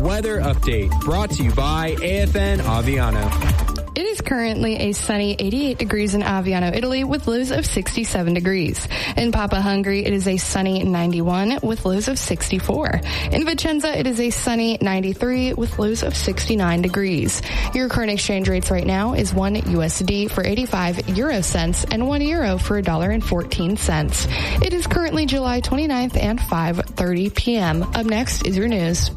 weather update brought to you by AFN Aviano. It is currently a sunny 88 degrees in Aviano, Italy, with lows of 67 degrees. In Papa, Hungary, it is a sunny 91 with lows of 64. In Vicenza, it is a sunny 93 with lows of 69 degrees. Your current exchange rates right now is 1 USD for 85 euro cents and 1 euro for $1.14. It is currently July 29th and 5:30 p.m. Up next is your news.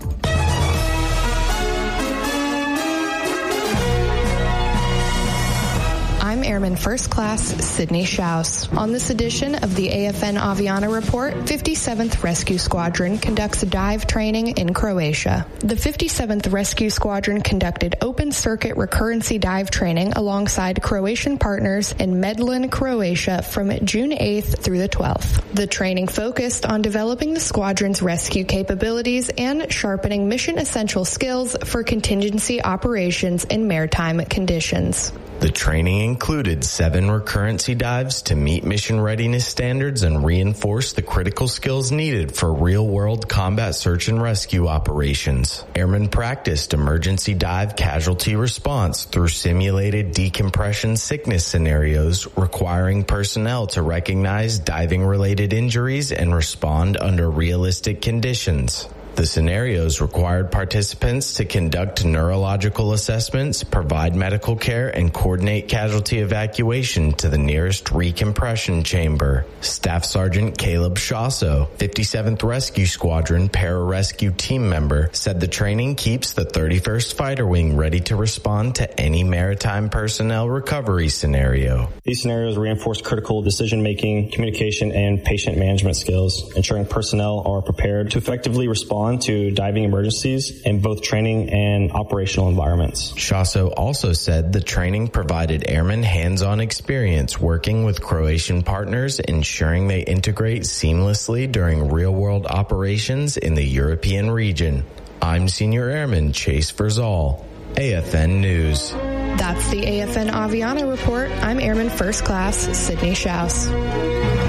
I'm Airman First Class Sydney Schaus. On this edition of the AFN Aviano Report, 57th Rescue Squadron conducts dive training in Croatia. The 57th Rescue Squadron conducted open-circuit recurrency dive training alongside Croatian partners in Medlin, Croatia from June 8th through the 12th. The training focused on developing the squadron's rescue capabilities and sharpening mission-essential skills for contingency operations in maritime conditions. The training included 7 recurrency dives to meet mission readiness standards and reinforce the critical skills needed for real-world combat search and rescue operations. Airmen practiced emergency dive casualty response through simulated decompression sickness scenarios requiring personnel to recognize diving-related injuries and respond under realistic conditions. The scenarios required participants to conduct neurological assessments, provide medical care, and coordinate casualty evacuation to the nearest recompression chamber. Staff Sergeant Caleb Shasso, 57th Rescue Squadron pararescue team member, said the training keeps the 31st Fighter Wing ready to respond to any maritime personnel recovery scenario. These scenarios reinforce critical decision-making, communication, and patient management skills, ensuring personnel are prepared to effectively respond to diving emergencies in both training and operational environments. Shasso also said the training provided airmen hands-on experience working with Croatian partners, ensuring they integrate seamlessly during real-world operations in the European region. I'm Senior Airman Chase Verzal, AFN News. That's the AFN Aviano Report. I'm Airman First Class Sydney Schaus.